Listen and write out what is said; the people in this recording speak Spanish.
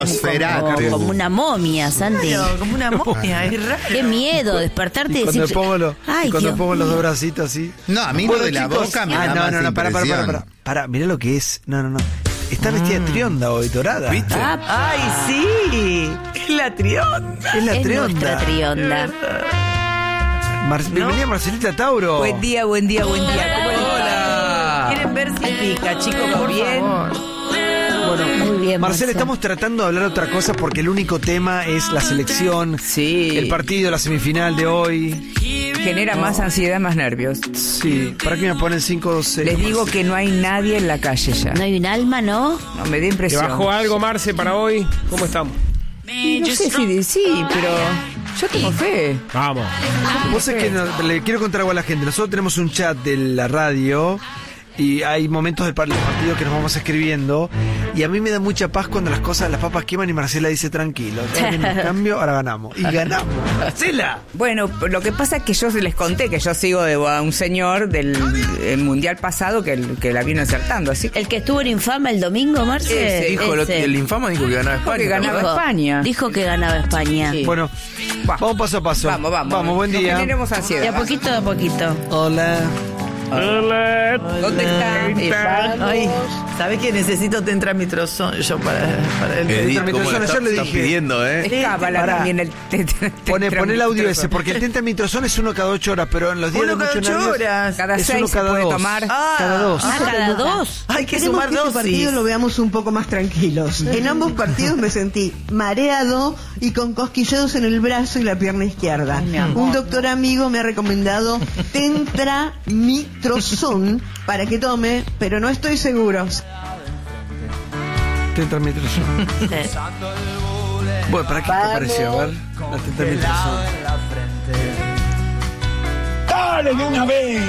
Como una momia, Santi. Claro, como una momia, es raro. Qué miedo despertarte y decir... Cuando pongo los dos bracitos así. No, a mí lo de la boca me da más impresión. Pará, mirá lo que es. No. Está vestida de trionda hoy, dorada. ¿Viste? Ay, sí. Es la trionda. Es la Es trionda. nuestra trionda. Bienvenida Marcelita Tauro. Buen día. ¿Cómo les va? Hola. ¿Quieren ver si pica, chicos? Por bien. Bueno, Muy bien, Marcela, estamos tratando de hablar de otra cosa porque el único tema es la selección, Sí. el partido, la semifinal de hoy. Genera más ansiedad, más nervios. Sí, ¿para qué me ponen 5-2-0? Les digo que no hay nadie en la calle ya. No hay un alma, ¿no? No, me da ¿Te impresión. bajó algo, Marce, para hoy? ¿Cómo estamos? No sé si sí, pero yo tengo fe. Vamos. Vos es que le quiero contar algo a la gente. Nosotros tenemos un chat de la radio y hay momentos del partido que nos vamos escribiendo y a mí me da mucha paz cuando las papas queman y Marcela dice tranquilo. En cambio, ahora ganamos. Y ganamos. ¡Marcela! Bueno, lo que pasa es que yo les conté que yo sigo a un señor del mundial pasado que la vino acertando, así que El que estuvo en Infama el domingo, Marce. Ese. Dijo el infamo dijo que ganaba España. que ganaba España. Dijo que ganaba España. Sí. Bueno, Va. vamos paso a paso. Vamos, buen No día. generemos De ansiedad. a poquito. Hola. ¿Dónde está? Ay, ¿sabes que necesito tentramitrozón yo para el Edith, ¿cómo Tentramitrozona, lo yo le estás dije. pidiendo, Es cábala Pará. también el Pone el audio ese, porque el tentramitrozón es uno cada 8 horas, pero en los días Uno de cada mucho 8 nervios horas. Cada es 6 uno se cada puede 2. tomar. Cada 2. ¿Cada dos? Hay que Queremos sumar que este dosis. partido lo veamos un poco más tranquilos. En ambos partidos me sentí mareado y con cosquilleos en el brazo y la pierna izquierda. Un doctor amigo me ha recomendado tentramitrozón para que tome, pero no estoy seguro. Tentramitrozón. Bueno, ¿para qué te pareció? A ver, la tentramitrozón. ¡Dale de una vez!